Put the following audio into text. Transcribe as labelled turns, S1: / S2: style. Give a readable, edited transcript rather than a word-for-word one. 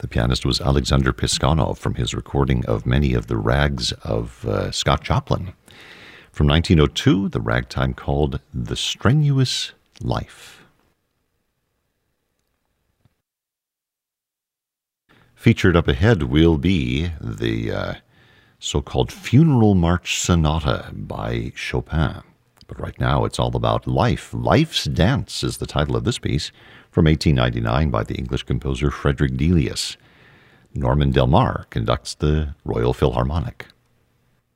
S1: The pianist was Alexander Piskanov from his recording of many of the rags of Scott Joplin. From 1902, the ragtime called The Strenuous Life. Featured up ahead will be the so-called Funeral March Sonata by Chopin. But right now it's all about life. Life's Dance is the title of this piece, from 1899 by the English composer Frederick Delius. Norman Del Mar conducts the Royal Philharmonic.